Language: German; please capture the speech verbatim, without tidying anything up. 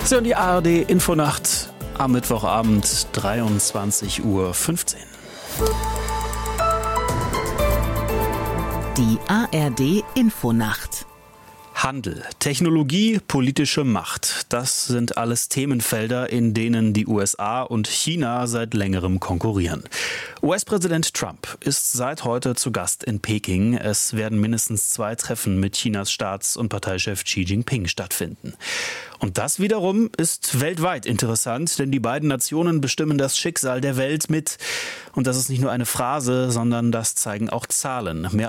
Sie hören die A R D-Infonacht am Mittwochabend, dreiundzwanzig Uhr fünfzehn. Die A R D-Infonacht. Handel, Technologie, politische Macht. Das sind alles Themenfelder, in denen die U S A und China seit längerem konkurrieren. U S-Präsident Trump ist seit heute zu Gast in Peking. Es werden mindestens zwei Treffen mit Chinas Staats- und Parteichef Xi Jinping stattfinden. Und das wiederum ist weltweit interessant, denn die beiden Nationen bestimmen das Schicksal der Welt mit. Und das ist nicht nur eine Phrase, sondern das zeigen auch Zahlen. Mehr